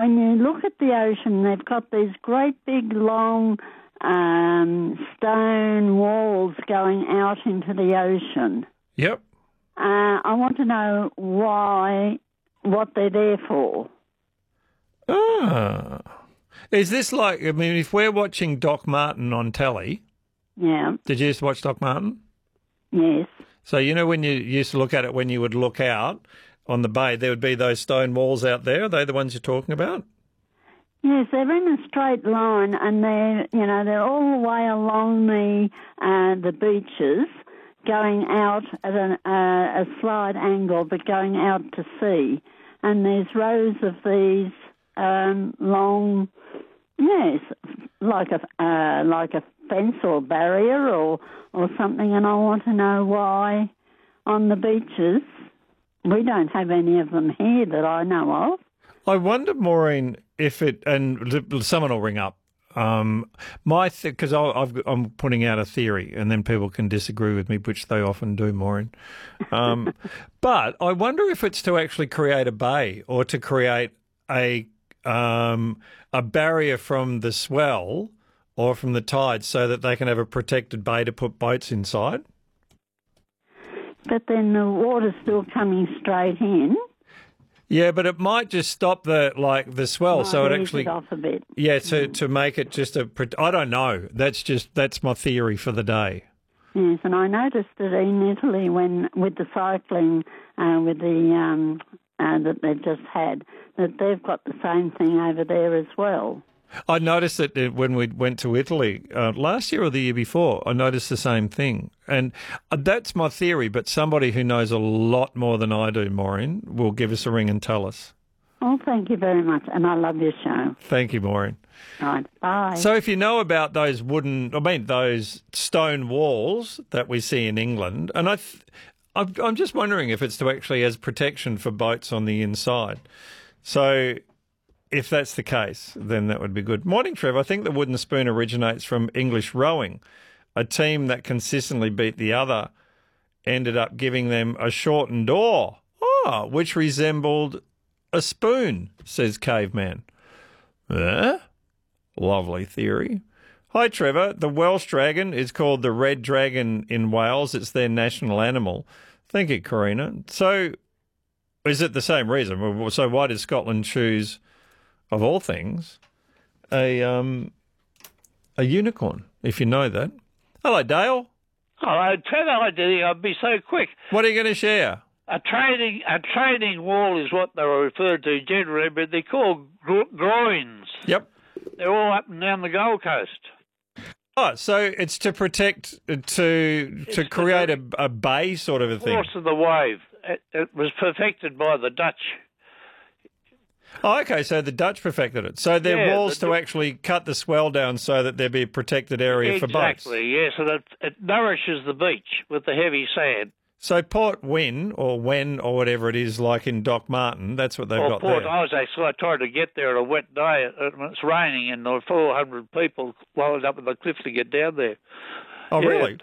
when you look at the ocean, they've got these great big long stone walls going out into the ocean. Yep. I want to know what they're there for. Ah. Is this like, I mean, if we're watching Doc Martin on telly... Yeah. Did you used to watch Doc Martin? Yes. So, you know when you used to look at it, when you would look out on the bay, there would be those stone walls out there? Are they the ones you're talking about? Yes, they're in a straight line, and they're all the way along the beaches, going out at a slight angle, but going out to sea. And there's rows of these long, yes, like a fence or barrier or something. And I want to know why on the beaches we don't have any of them here that I know of. I wonder, Maureen, if it, and someone will ring up, because I'm putting out a theory and then people can disagree with me, which they often do, Maureen. But I wonder if it's to actually create a bay or to create a barrier from the swell or from the tide so that they can have a protected bay to put boats inside. But then the water's still coming straight in. Yeah, but it might just stop the swell, so it actually it off a bit. Yeah, to make it just I don't know. That's my theory for the day. Yes, and I noticed that in Italy with the cycling with the that they've just had, that they've got the same thing over there as well. I noticed it when we went to Italy last year or the year before. I noticed the same thing. And that's my theory, but somebody who knows a lot more than I do, Maureen, will give us a ring and tell us. Oh, thank you very much, and I love your show. Thank you, Maureen. Right, bye. So if you know about those those stone walls that we see in England, and I'm just wondering if it's to actually as protection for boats on the inside. So if that's the case, then that would be good. Morning, Trev. I think the wooden spoon originates from English rowing. A team that consistently beat the other ended up giving them a shortened oar, which resembled a spoon, says Caveman. Lovely theory. Hi, Trevor. The Welsh dragon is called the red dragon in Wales. It's their national animal. Thank you, Karina. So is it the same reason? So why did Scotland choose, of all things, a unicorn, if you know that? Hello, Dale. Hello, Trevor. I'd be so quick. What are you going to share? A training wall is what they were referred to generally, but they're called groins. Yep. They're all up and down the Gold Coast. Oh, so it's to protect, to create a bay sort of a thing. Force of the wave. It was perfected by the Dutch. Oh, okay, so the Dutch perfected it. So they're walls to actually cut the swell down so that there be a protected area for boats. Exactly, yes, and it nourishes the beach with the heavy sand. So Port Wyn, or Wen, or whatever it is, like in Doc Martin, that's what they've got Port there. I tried to get there on a wet day. It's raining, and there were 400 people loaded up on the cliff to get down there. Oh, yeah. Really?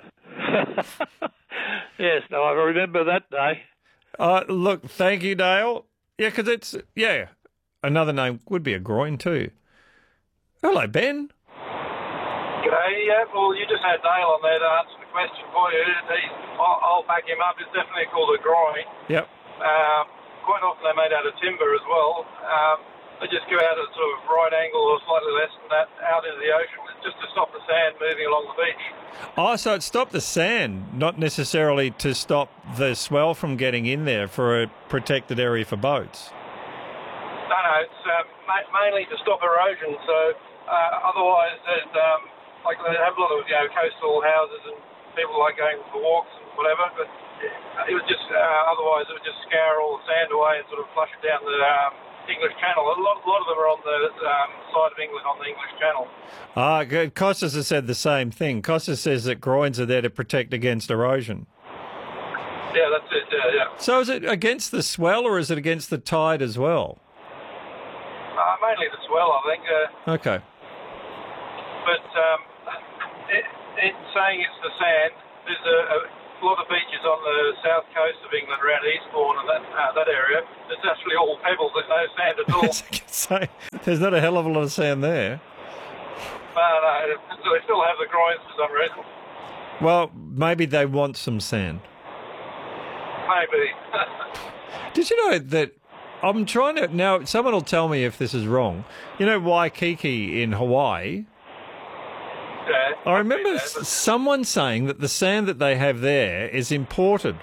Yes, no, I remember that day. Look, thank you, Dale. Yeah, because it's, another name would be a groin too. Hello, Ben. G'day, well, you just had Dale on there to answer the question for you. I'll back him up. It's definitely called a groin. Yep. Quite often they're made out of timber as well. They just go out at sort of right angle or slightly less than that out into the ocean just to stop the sand moving along the beach. Oh, so it stopped the sand, not necessarily to stop the swell from getting in there for a protected area for boats. No, it's mainly to stop erosion. So otherwise, there's like they have a lot of coastal houses and people like going for walks and whatever. But it would just otherwise it would just scour all the sand away and sort of flush it down the English Channel. A lot of them are on the side of England on the English Channel. Good. Costas has said the same thing. Costas says that groins are there to protect against erosion. Yeah, that's it. Yeah. So is it against the swell or is it against the tide as well? Mainly the swell, I think. Okay. But it's saying it's the sand. There's a lot of beaches on the south coast of England, around Eastbourne and that area. It's actually all pebbles. There's no sand at all. So there's not a hell of a lot of sand there. No, they still have the groins for some reason. Well, maybe they want some sand. Maybe. Did you know that I'm trying to... Now, someone will tell me if this is wrong. You know Waikiki in Hawaii? Yeah, I remember someone saying that the sand that they have there is imported.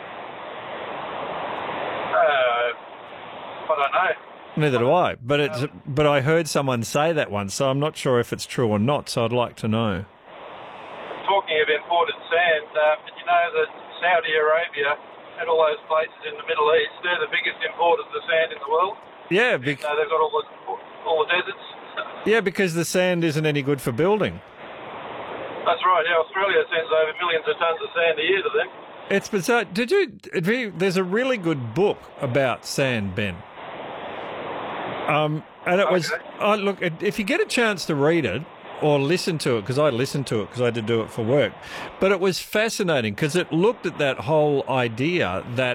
I don't know. Neither do I. But I heard someone say that once, so I'm not sure if it's true or not, so I'd like to know. Talking of imported sand, did you know that Saudi Arabia and all those places in the Middle East, they're the biggest importers of sand in the world? Yeah. They've got all the deserts. Yeah, because the sand isn't any good for building. That's right, yeah. Australia sends over millions of tonnes of sand a year to them. It's bizarre. There's a really good book about sand, Ben. And it was... look, if you get a chance to read it, or listen to it, because I listened to it because I had to do it for work. But it was fascinating because it looked at that whole idea that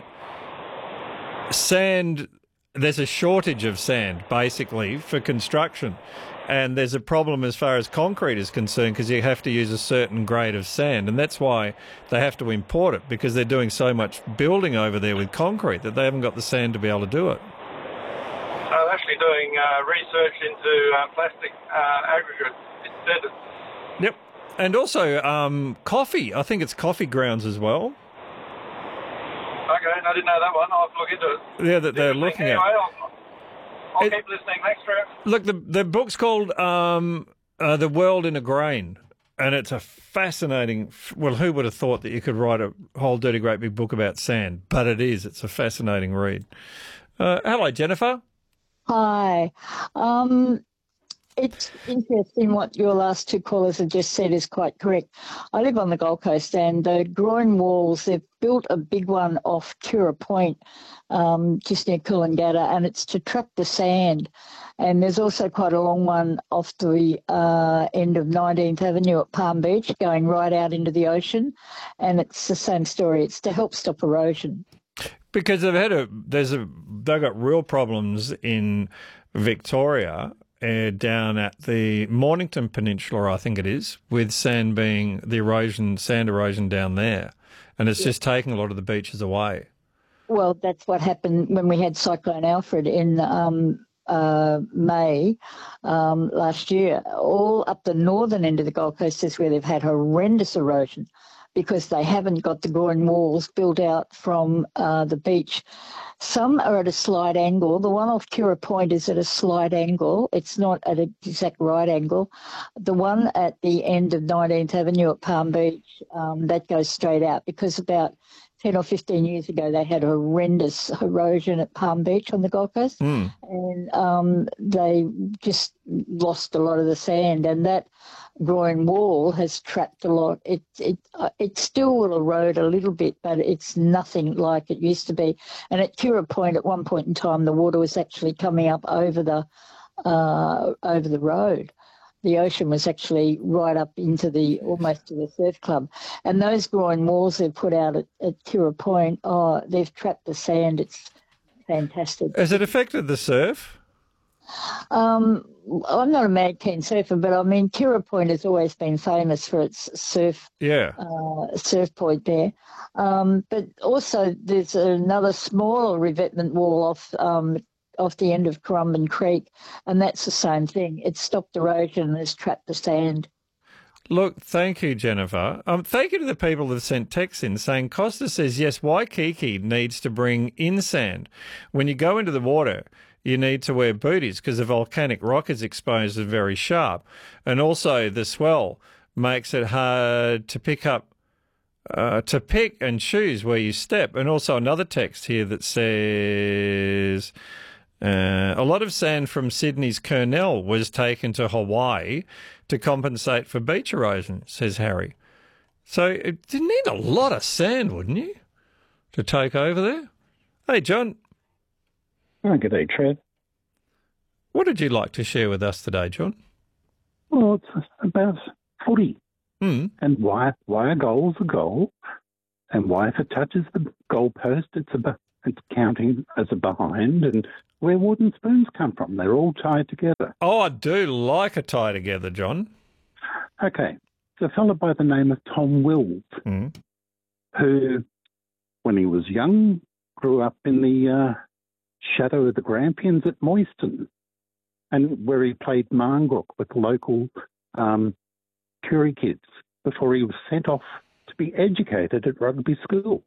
sand, there's a shortage of sand, basically, for construction. And there's a problem as far as concrete is concerned because you have to use a certain grade of sand. And that's why they have to import it, because they're doing so much building over there with concrete that they haven't got the sand to be able to do it. I'm actually doing research into plastic aggregate. Yep. And also coffee. I think it's coffee grounds as well. Okay, I didn't know that one. I'll have to look into it. Yeah, that they're looking at. I'll keep listening next round. Look, the book's called The World in a Grain, and it's a fascinating... Well, who would have thought that you could write a whole dirty great big book about sand? But it is. It's a fascinating read. Hello, Jennifer. Hi. It's interesting what your last two callers have just said is quite correct. I live on the Gold Coast, and the groin walls, they've built a big one off Kura Point, just near Coolangatta, and it's to trap the sand. And there's also quite a long one off the end of 19th Avenue at Palm Beach, going right out into the ocean, and it's the same story. It's to help stop erosion. Because they've got real problems in Victoria, down at the Mornington Peninsula, I think it is, with sand erosion down there. And it's just taking a lot of the beaches away. Well, that's what happened when we had Cyclone Alfred in May last year. All up the northern end of the Gold Coast is where they've had horrendous erosion, because they haven't got the groin walls built out from the beach. Some are at a slight angle. The one off Kura Point is at a slight angle. It's not at an exact right angle. The one at the end of 19th Avenue at Palm Beach, that goes straight out, because about 10 or 15 years ago they had horrendous erosion at Palm Beach on the Gold Coast, and they just lost a lot of the sand, and that groin wall has trapped a lot. It still will erode a little bit, but it's nothing like it used to be. And at Kura Point, at one point in time, the water was actually coming up over the road. The ocean was actually right up into almost to the surf club. And those groin walls they've put out at Kura Point, they've trapped the sand. It's fantastic. Has it affected the surf? I'm not a mad keen surfer, but I mean, Kura Point has always been famous for its surf point there. But also there's another smaller revetment wall off the end of Currumbin Creek, and that's the same thing. It's stopped erosion and has trapped the sand. Look, thank you, Jennifer. Thank you to the people that sent texts in saying, Costa says, yes, Waikiki needs to bring in sand. When you go into the water, you need to wear booties because the volcanic rock is exposed and very sharp. And also the swell makes it hard to pick and choose where you step. And also another text here that says... a lot of sand from Sydney's Kurnell was taken to Hawaii to compensate for beach erosion, says Harry. So you'd need a lot of sand, wouldn't you, to take over there? Hey, John. Oh, good day, Trev. What did you like to share with us today, John? Well, it's about footy. And why a goal's a goal. And why, if it touches the goalpost, it's counting as a behind, and where wooden spoons come from. They're all tied together. Oh, I do like a tie together, John. Okay, it's a fellow by the name of Tom Wills, who, when he was young, grew up in the shadow of the Grampians at Moyston, and where he played Marngrook with local Curie kids before he was sent off to be educated at rugby school.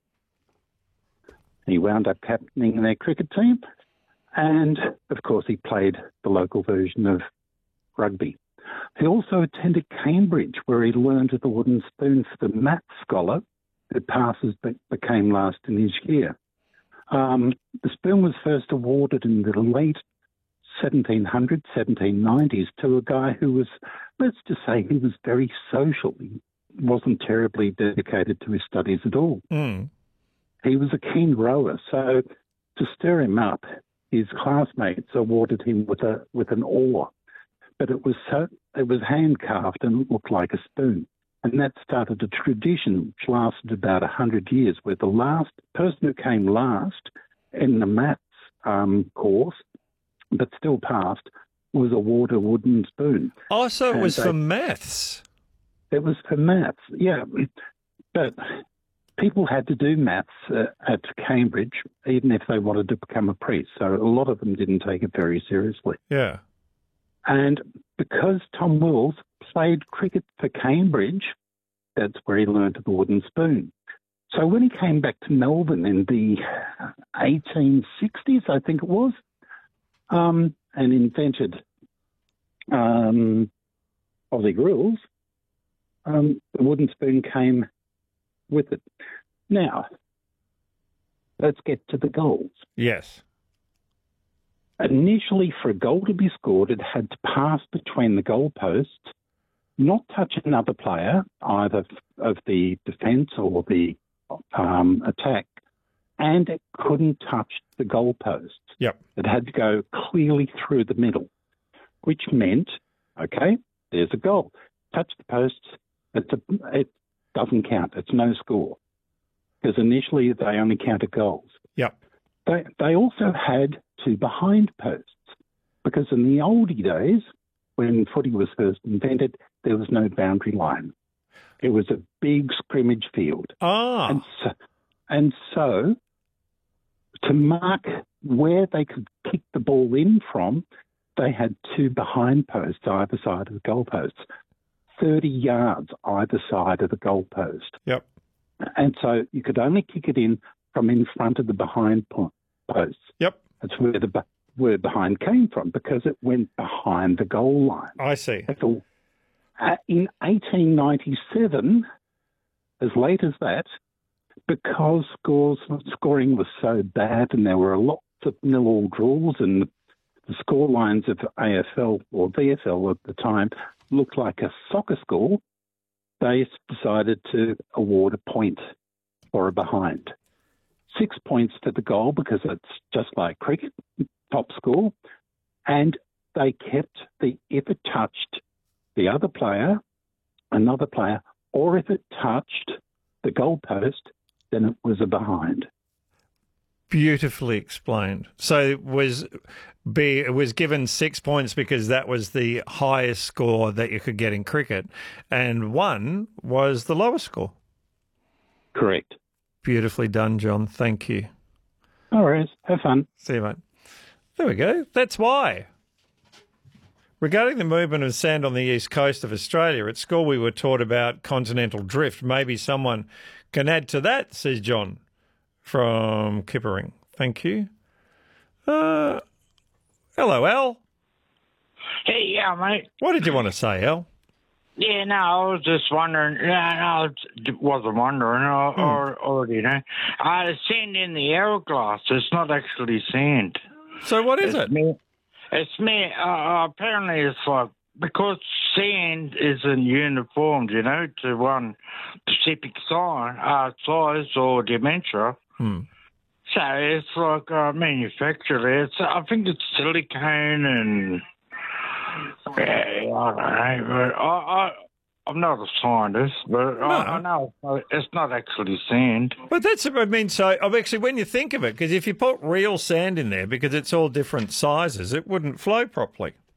He wound up captaining their cricket team, and of course he played the local version of rugby. He also attended Cambridge, where he learned the wooden spoon for the maths scholar who passes but became last in his year. The spoon was first awarded in the late 1700s, 1790s to a guy who was, let's just say, he was very social. He wasn't terribly dedicated to his studies at all. He was a keen rower, so to stir him up, his classmates awarded him with an oar, but it was hand carved and it looked like a spoon, and that started a tradition which lasted about 100 years, where the last person who came last in the maths course, but still passed, was awarded a wooden spoon. Oh, so it was for maths. It was for maths, yeah, but people had to do maths at Cambridge, even if they wanted to become a priest. So a lot of them didn't take it very seriously. Yeah. And because Tom Wills played cricket for Cambridge, that's where he learned the wooden spoon. So when he came back to Melbourne in the 1860s, I think it was, and invented Aussie grills, the wooden spoon came with it. Now, let's get to the goals. Yes. Initially, for a goal to be scored, it had to pass between the goalposts, not touch another player, either of the defence or the attack, and it couldn't touch the goalposts. Yep. It had to go clearly through the middle, which meant, okay, there's a goal. Touch the posts, it doesn't count. It's no score, because initially they only counted goals. Yep. They also had two behind posts, because in the oldie days, when footy was first invented, there was no boundary line. It was a big scrimmage field. Ah. And so to mark where they could kick the ball in from, they had two behind posts either side of the goalposts, 30 yards either side of the goalpost. Yep. And so you could only kick it in from in front of the behind posts. Yep. That's where the word behind came from, because it went behind the goal line. I see. In 1897, as late as that, because scoring was so bad and there were lots of nil-all draws and the score lines of AFL or VFL at the time looked like a soccer score, they decided to award a point for a behind. 6 points to the goal, because it's just like cricket, top score, and they kept if it touched the other player, another player, or if it touched the goalpost, then it was a behind. Beautifully explained. So it was given 6 points because that was the highest score that you could get in cricket, and 1 was the lowest score. Correct. Beautifully done, John. Thank you. All right. Have fun. See you, mate. There we go. That's why. Regarding the movement of sand on the east coast of Australia, at school we were taught about continental drift. Maybe someone can add to that, says John from Kippering. Thank you. Hello, Al. Hey, yeah, mate. What did you want to say, Al? Yeah, no, I was just wondering. I wasn't wondering, or you know, sand in the hourglass. It's not actually sand. So what is it? It's me. Apparently, it's like, because sand isn't uniformed, you know, to one specific size or dimension. So it's like manufactured. I think it's silicone and. Yeah, I don't know, but I'm not a scientist, but I know it's not actually sand. But that's, I mean, so actually, when you think of it, because if you put real sand in there, because it's all different sizes, it wouldn't flow properly.